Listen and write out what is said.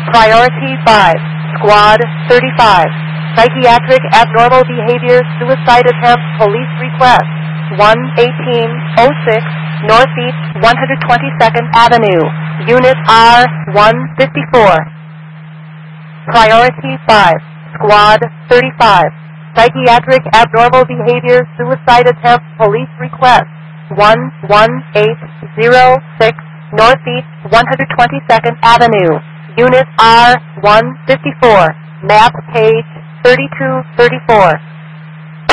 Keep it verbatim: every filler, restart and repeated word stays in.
Priority five, Squad thirty-five. Psychiatric abnormal behavior, suicide attempt, police request. one eighteen oh six Northeast one hundred twenty-second Avenue. Unit R one fifty-four. Priority five, Squad thirty-five. Psychiatric abnormal behavior, suicide attempt, police request. one one eight oh six Northeast one hundred twenty-second Avenue. Unit R one fifty-four. Map page thirty-two thirty-four.